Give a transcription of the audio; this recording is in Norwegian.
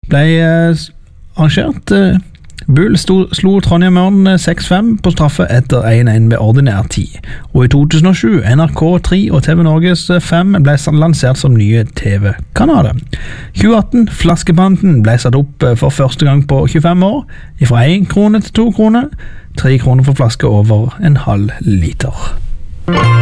ble arrangert. Bull slo Trondheim Ørn 6-5 på straffe etter 1-1 ved ordinær tid. Og i 2007, NRK3 og TV Norges 5 ble lansert som nye TV-kanaler. 2018, Flaskebanden ble satt opp for første gang på 25 år, fra 1 krone til 2 kroner, 3 kroner for flaske over en halv liter.